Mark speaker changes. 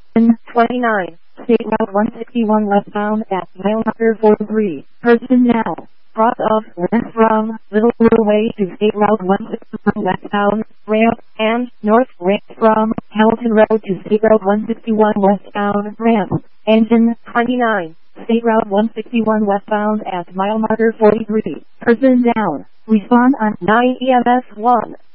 Speaker 1: Engine 29, State Route 161 westbound at mile marker 43. Person now. Cross of west from Little Way to State Route 161 westbound, ramp, and north ramp from Hamilton Road to State Route 161 westbound, ramp. Engine 29, State Route 161 westbound at mile marker 43. Person down. Respond on 9 EMS 1.